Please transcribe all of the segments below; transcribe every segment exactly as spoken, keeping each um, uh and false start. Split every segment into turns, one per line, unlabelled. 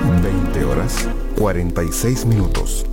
veinte horas cuarenta y seis minutos.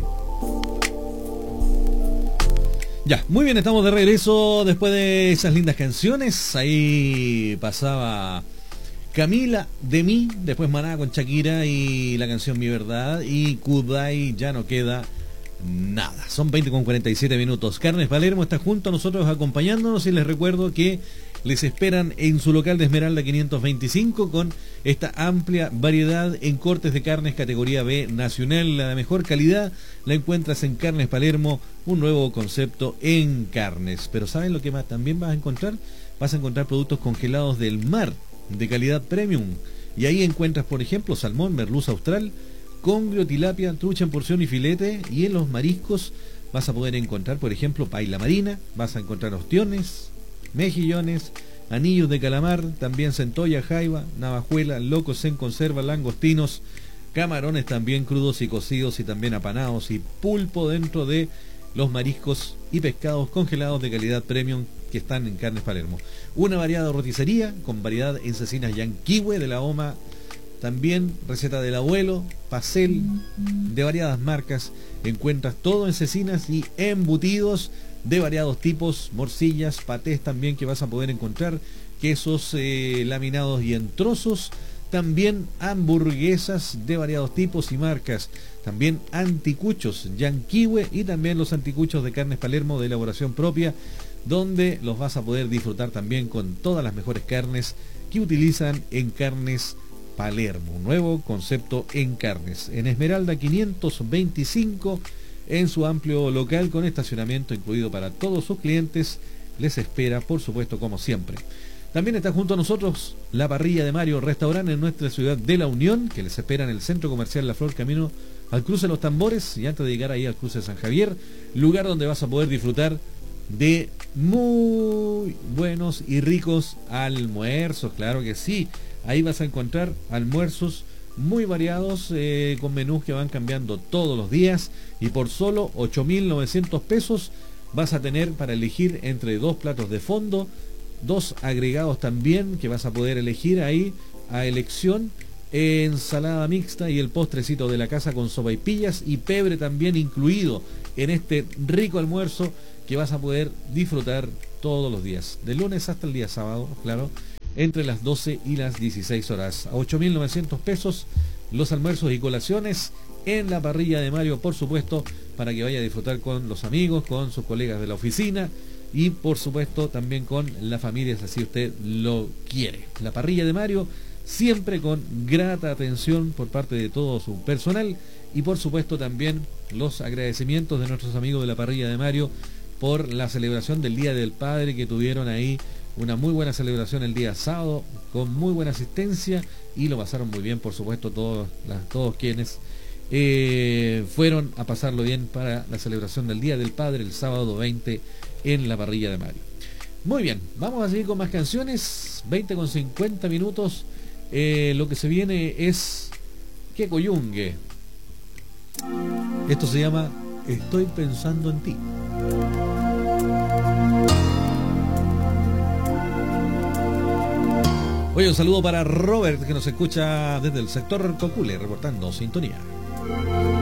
Ya, muy bien, estamos de regreso después de esas lindas canciones. Ahí pasaba Camila de mí, después Maná con Shakira y la canción Mi Verdad, y Kudai Ya No Queda Nada. Son veinte con cuarenta y siete minutos. Carnes Palermo está junto a nosotros acompañándonos y les recuerdo que les esperan en su local de Esmeralda quinientos veinticinco con esta amplia variedad en cortes de carnes categoría B nacional. La de mejor calidad la encuentras en Carnes Palermo, un nuevo concepto en carnes. Pero ¿saben lo que más también vas a encontrar? Vas a encontrar productos congelados del mar de calidad premium. Y ahí encuentras, por ejemplo, salmón, merluza austral, congrio, tilapia, trucha en porción y filete. Y en los mariscos vas a poder encontrar, por ejemplo, paila marina, vas a encontrar ostiones, mejillones, anillos de calamar, también centolla, jaiba, navajuela, locos en conserva, langostinos, camarones también crudos y cocidos y también apanados, y pulpo dentro de los mariscos y pescados congelados de calidad premium que están en Carnes Palermo. Una variada roticería con variedad en cecinas yanquihue de la OMA, también receta del abuelo, pasel de variadas marcas. Encuentras todo en cecinas y embutidos de variados tipos, morcillas, patés también que vas a poder encontrar, quesos eh, laminados y en trozos, también hamburguesas de variados tipos y marcas, también anticuchos yanquihue y también los anticuchos de Carnes Palermo de elaboración propia, donde los vas a poder disfrutar también con todas las mejores carnes que utilizan en Carnes Palermo, un nuevo concepto en carnes, en Esmeralda quinientos veinticinco, en su amplio local con estacionamiento incluido para todos sus clientes. Les espera, por supuesto, como siempre. También está junto a nosotros la Parrilla de Mario, restaurante en nuestra ciudad de La Unión, que les espera en el Centro Comercial La Flor, camino al cruce de los Tambores, y antes de llegar ahí al cruce de San Javier, lugar donde vas a poder disfrutar de muy buenos y ricos almuerzos. Claro que sí, ahí vas a encontrar almuerzos muy variados, eh, con menús que van cambiando todos los días, y por solo ocho mil novecientos pesos vas a tener para elegir entre dos platos de fondo, dos agregados también que vas a poder elegir ahí a elección, ensalada mixta y el postrecito de la casa con sopaipillas y pebre también incluido en este rico almuerzo que vas a poder disfrutar todos los días, de lunes hasta el día sábado, claro, entre las doce y las dieciséis horas. A ocho mil novecientos pesos los almuerzos y colaciones en la Parrilla de Mario, por supuesto, para que vaya a disfrutar con los amigos, con sus colegas de la oficina y por supuesto también con la familia, si así usted lo quiere. La Parrilla de Mario, siempre con grata atención por parte de todo su personal, y por supuesto también los agradecimientos de nuestros amigos de la Parrilla de Mario por la celebración del Día del Padre, que tuvieron ahí una muy buena celebración el día sábado, con muy buena asistencia, y lo pasaron muy bien, por supuesto, todos, las, todos quienes eh, fueron a pasarlo bien para la celebración del Día del Padre el sábado veinte en la Parrilla de Mario. Muy bien, vamos a seguir con más canciones. Veinte con cincuenta minutos. Eh, lo que se viene es Que Coyungue. Esto se llama Estoy Pensando en Ti. Oye, un saludo para Robert, que nos escucha desde el sector Cocule, reportando sintonía.